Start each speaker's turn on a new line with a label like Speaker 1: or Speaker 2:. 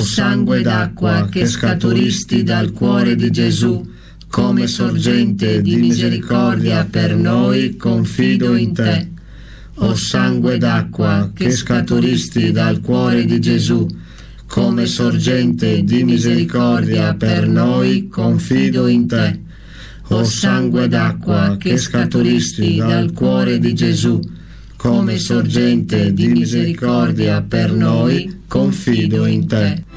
Speaker 1: sangue d'acqua che scaturisti dal cuore di Gesù, come sorgente di misericordia per noi, confido in te. O sangue d'acqua che scaturisti dal cuore di Gesù, come sorgente di misericordia per noi, confido in te. O sangue d'acqua che scaturisti dal cuore di Gesù, come sorgente di misericordia per noi, confido in te.